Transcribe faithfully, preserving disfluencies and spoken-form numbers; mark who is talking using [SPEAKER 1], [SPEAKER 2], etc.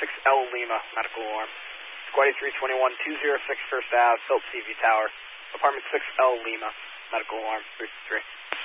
[SPEAKER 1] six L Lima, medical alarm. Squad three twenty-one, two oh six First Avenue, Phillips C V Tower. Apartment six L Lima, medical alarm, three three.